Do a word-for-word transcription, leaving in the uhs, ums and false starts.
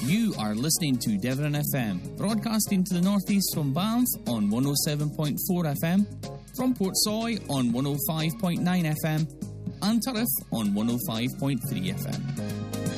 You are listening to Devon F M, broadcasting to the northeast from Banff on one oh seven point four F M, from Portsoy on one oh five point nine F M, and Turriff on one oh five point three F M.